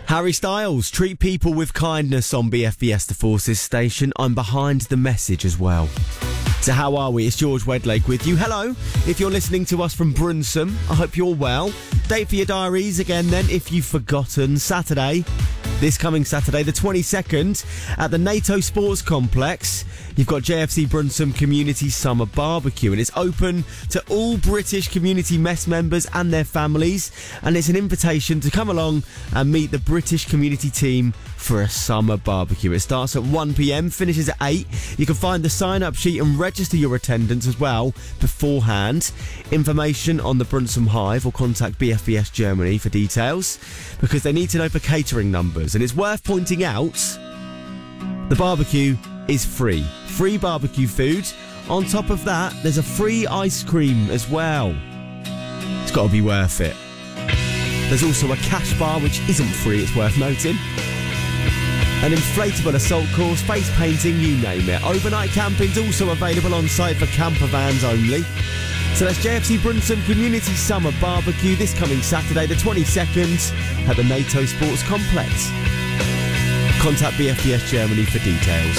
Harry Styles, treat people with kindness on BFBS The Forces station. I'm behind the message as well. So how are we? It's George Wedlake with you. Hello, if you're listening to us from Brunsum, I hope you're well. Date for your diaries again then, if you've forgotten. This coming Saturday, the 22nd, at the NATO Sports Complex, you've got JFC Brunsum Community Summer Barbecue, and it's open to all British community mess members and their families, and it's an invitation to come along and meet the British community team for a summer barbecue. It starts at 1 p.m, finishes at 8. You can find the sign-up sheet and register your attendance as well beforehand. Information on the Brunsum Hive, or contact BFBS Germany for details, because they need to know for catering numbers. And it's worth pointing out, the barbecue is free. Free barbecue food. On top of that, there's a free ice cream as well. It's got to be worth it. There's also a cash bar, which isn't free, it's worth noting. An inflatable assault course, face painting, you name it. Overnight camping's also available on site for camper vans only. So that's JFC Brunsum Community Summer Barbecue this coming Saturday, the 22nd, at the NATO Sports Complex. Contact BFBS Germany for details.